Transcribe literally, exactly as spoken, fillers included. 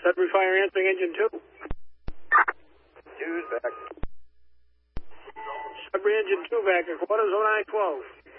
Sudbury Fire answering engine two. Two's back. Sudbury engine two back at quarters, oh nine twelve.